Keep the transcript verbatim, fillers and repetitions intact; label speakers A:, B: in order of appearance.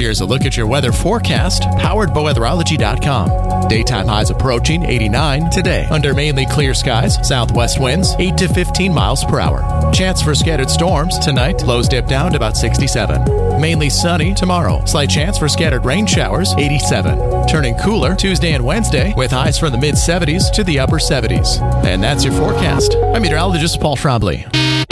A: Here's a look at your weather forecast, powered by weatherology dot com. Daytime highs approaching eighty-nine today. Under mainly clear skies, southwest winds eight to fifteen miles per hour. Chance for scattered storms tonight. Lows dip down to about sixty-seven. Mainly sunny tomorrow. Slight chance for scattered rain showers, eighty-seven. Turning cooler Tuesday and Wednesday with highs from the mid seventies to the upper seventies. And that's your forecast. I'm meteorologist Paul Trombley.